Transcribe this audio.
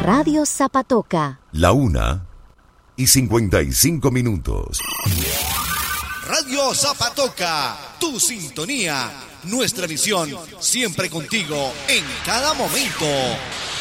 Radio Zapatoca. La 1:55. Radio Zapatoca, tu sintonía, nuestra visión, siempre contigo en cada momento.